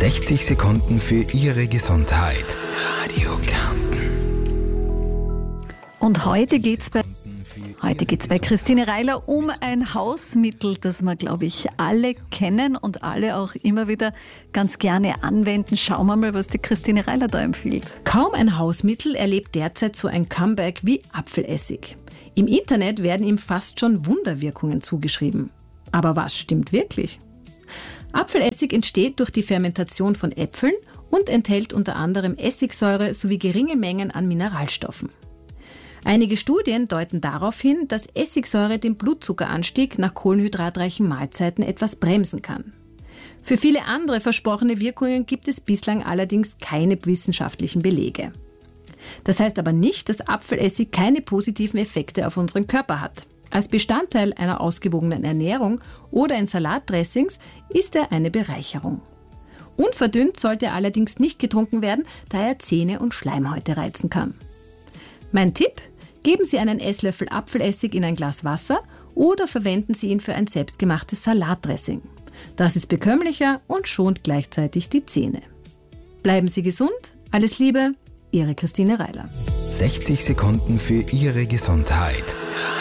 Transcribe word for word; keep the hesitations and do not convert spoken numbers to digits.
sechzig Sekunden für Ihre Gesundheit. Radio Kärnten. Und heute geht's bei, heute geht's bei Christine Reiler um ein Hausmittel, das wir, glaube ich, alle kennen und alle auch immer wieder ganz gerne anwenden. Schauen wir mal, was die Christine Reiler da empfiehlt. Kaum ein Hausmittel erlebt derzeit so ein Comeback wie Apfelessig. Im Internet werden ihm fast schon Wunderwirkungen zugeschrieben. Aber was stimmt wirklich? Apfelessig entsteht durch die Fermentation von Äpfeln und enthält unter anderem Essigsäure sowie geringe Mengen an Mineralstoffen. Einige Studien deuten darauf hin, dass Essigsäure den Blutzuckeranstieg nach kohlenhydratreichen Mahlzeiten etwas bremsen kann. Für viele andere versprochene Wirkungen gibt es bislang allerdings keine wissenschaftlichen Belege. Das heißt aber nicht, dass Apfelessig keine positiven Effekte auf unseren Körper hat. Als Bestandteil einer ausgewogenen Ernährung oder in Salatdressings ist er eine Bereicherung. Unverdünnt sollte er allerdings nicht getrunken werden, da er Zähne und Schleimhäute reizen kann. Mein Tipp: Geben Sie einen Esslöffel Apfelessig in ein Glas Wasser oder verwenden Sie ihn für ein selbstgemachtes Salatdressing. Das ist bekömmlicher und schont gleichzeitig die Zähne. Bleiben Sie gesund, alles Liebe, Ihre Christine Reiler. sechzig Sekunden für Ihre Gesundheit.